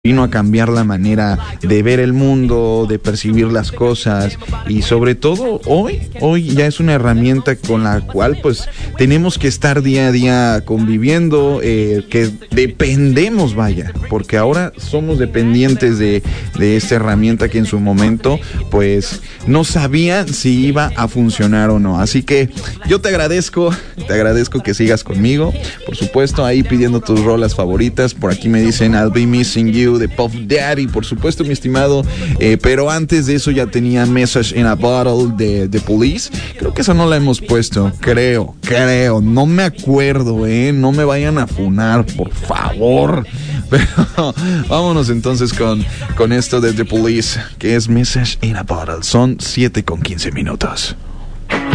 vino a cambiar la manera de ver el mundo, de percibir las cosas y sobre todo hoy ya es una herramienta con la cual pues tenemos que estar día a día conviviendo, que dependemos, vaya, porque ahora somos dependientes de esta herramienta que en su momento pues no sabía si iba a funcionar o no. Así que yo te agradezco que sigas conmigo, por supuesto ahí pidiendo tus rolas favoritas. Por aquí me dicen I'll Be Missing You de Puff Daddy, por supuesto, mi estimado, pero antes de eso ya tenía Message in a Bottle de The Police. Creo que esa no la hemos puesto, creo, no me acuerdo, no me vayan a funar, por favor. Pero vámonos entonces con esto de The Police, que es Message in a Bottle. Son 7:15.